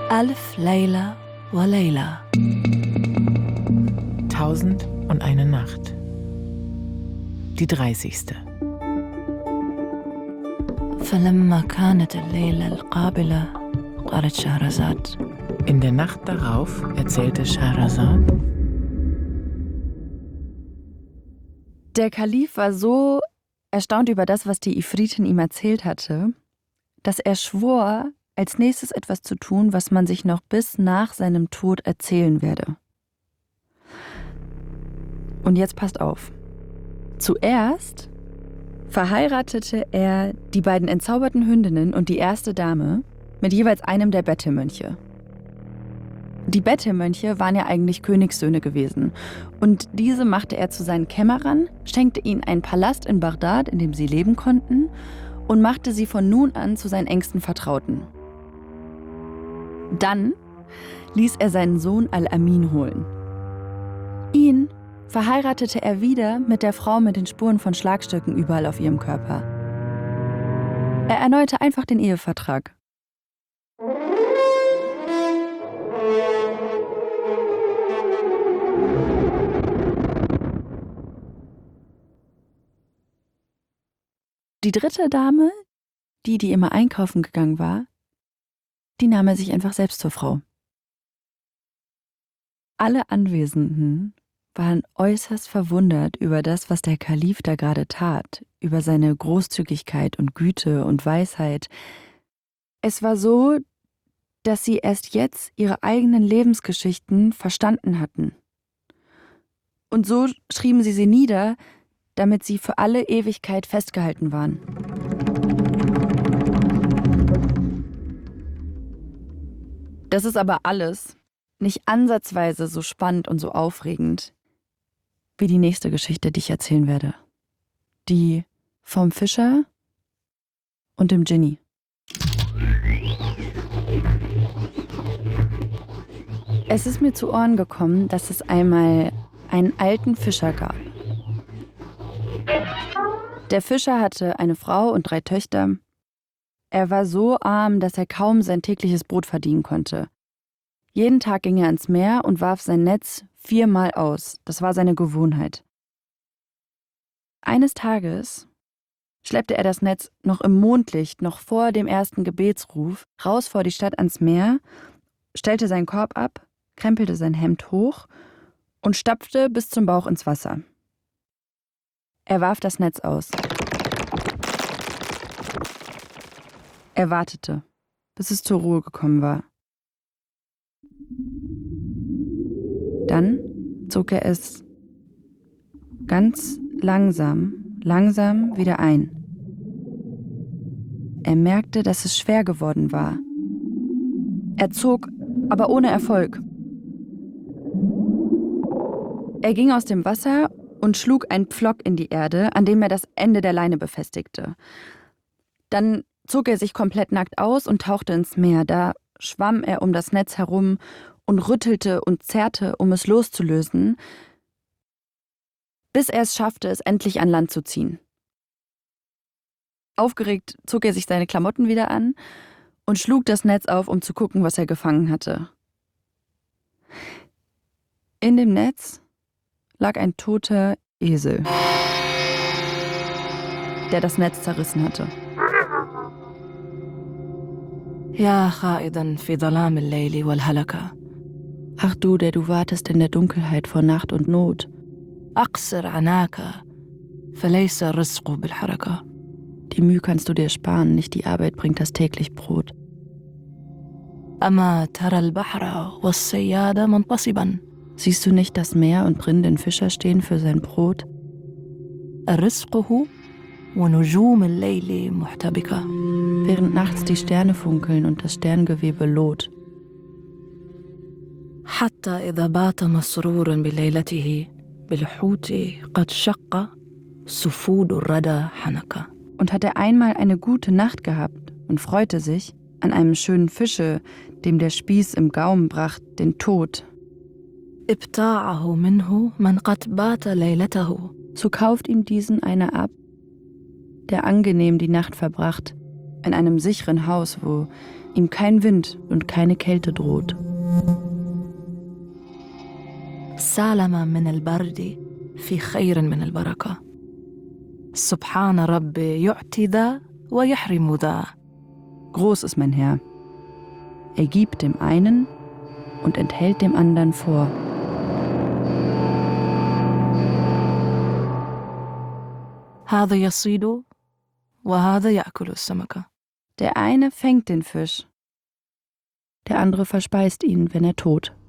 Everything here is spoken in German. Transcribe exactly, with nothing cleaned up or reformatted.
Alf Layla wa Layla. Tausend und eine Nacht. Die dreißigste. فلما كانت الليلة القابلة قالت شهرزاد. In der Nacht darauf erzählte Schahrazad: Der Kalif war so erstaunt über das, was die Ifritin ihm erzählt hatte, dass er schwor, als nächstes etwas zu tun, was man sich noch bis nach seinem Tod erzählen werde. Und jetzt passt auf. Zuerst verheiratete er die beiden entzauberten Hündinnen und die erste Dame mit jeweils einem der Bettelmönche. Die Bettelmönche waren ja eigentlich Königssöhne gewesen. Und diese machte er zu seinen Kämmerern, schenkte ihnen einen Palast in Bagdad, in dem sie leben konnten, und machte sie von nun an zu seinen engsten Vertrauten. Dann ließ er seinen Sohn Al-Amin holen. Ihn verheiratete er wieder mit der Frau mit den Spuren von Schlagstöcken überall auf ihrem Körper. Er erneuerte einfach den Ehevertrag. Die dritte Dame, die, die immer einkaufen gegangen war, die nahm er sich einfach selbst zur Frau. Alle Anwesenden waren äußerst verwundert über das, was der Kalif da gerade tat, über seine Großzügigkeit und Güte und Weisheit. Es war so, dass sie erst jetzt ihre eigenen Lebensgeschichten verstanden hatten. Und so schrieben sie sie nieder, damit sie für alle Ewigkeit festgehalten waren. Das ist aber alles nicht ansatzweise so spannend und so aufregend wie die nächste Geschichte, die ich erzählen werde. Die vom Fischer und dem Dschinni. Es ist mir zu Ohren gekommen, dass es einmal einen alten Fischer gab. Der Fischer hatte eine Frau und drei Töchter. Er war so arm, dass er kaum sein tägliches Brot verdienen konnte. Jeden Tag ging er ans Meer und warf sein Netz viermal aus. Das war seine Gewohnheit. Eines Tages schleppte er das Netz noch im Mondlicht, noch vor dem ersten Gebetsruf, raus vor die Stadt ans Meer, stellte seinen Korb ab, krempelte sein Hemd hoch und stapfte bis zum Bauch ins Wasser. Er warf das Netz aus. Er wartete, bis es zur Ruhe gekommen war. Dann zog er es ganz langsam, langsam wieder ein. Er merkte, dass es schwer geworden war. Er zog, aber ohne Erfolg. Er ging aus dem Wasser und schlug einen Pflock in die Erde, an dem er das Ende der Leine befestigte. Dann zog er sich komplett nackt aus und tauchte ins Meer. Da schwamm er um das Netz herum und rüttelte und zerrte, um es loszulösen, bis er es schaffte, es endlich an Land zu ziehen. Aufgeregt zog er sich seine Klamotten wieder an und schlug das Netz auf, um zu gucken, was er gefangen hatte. In dem Netz lag ein toter Esel, der das Netz zerrissen hatte. Ja, khaidan fi dhalam al-layli wal-halaka. Ach du, der du wartest in der Dunkelheit vor Nacht und Not. Aqsir anaka, falaysa ar-rizqu bil-haraka. Die Mühe kannst du dir sparen, nicht die Arbeit bringt das täglich Brot. Ama tara al-bahra was-sayyada muntasiban. Siehst du nicht das Meer und brennenden Fischer stehen für sein Brot? Ar-rizquhu wa nujum al-layli muhtabika. Während nachts die Sterne funkeln und das Sterngewebe loht. حتى إذا بات مسرورا بليلته بالحوت قد شق سفود الردى حنكا. Und hat er einmal eine gute Nacht gehabt und freute sich an einem schönen Fische, dem der Spieß im Gaumen bracht, den Tod. ابتاعه منه من قد بات ليلته. So kauft ihm diesen einer ab, der angenehm die Nacht verbracht, in einem sicheren Haus, wo ihm kein Wind und keine Kälte droht. سالما من البرد في خير من البركة. سبحان ربي يعطي ذا ويحرم ذا. Groß ist mein Herr. Er gibt dem einen und enthält dem anderen vor. هذا يصيد وهذا يأكل السمكة. Der eine fängt den Fisch, der andere verspeist ihn, wenn er tot.